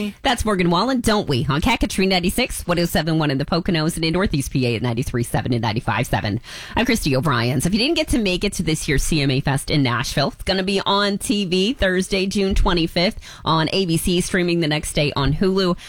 we? That's Morgan Wallen, don't we? On Kankakee 96, 107.1 in the Poconos, and in Northeast PA at 93.7 and 95.7. I'm Christy O'Brien. So if you didn't get to make it to this year's CMA Fest in Nashville, it's going to be on TV Thursday, June 25th on ABC, streaming the next day on Hulu.